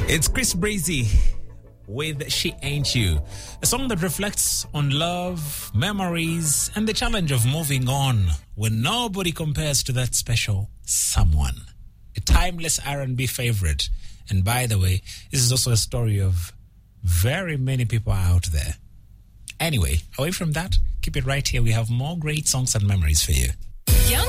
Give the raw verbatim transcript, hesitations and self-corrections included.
It's Chris Breezy with She Ain't You, a song that reflects on love, memories, and the challenge of moving on when nobody compares to that special someone. A timeless R and B favorite. And by the way, this is also a story of very many people out there. Anyway, away from that, keep it right here. We have more great songs and memories for you.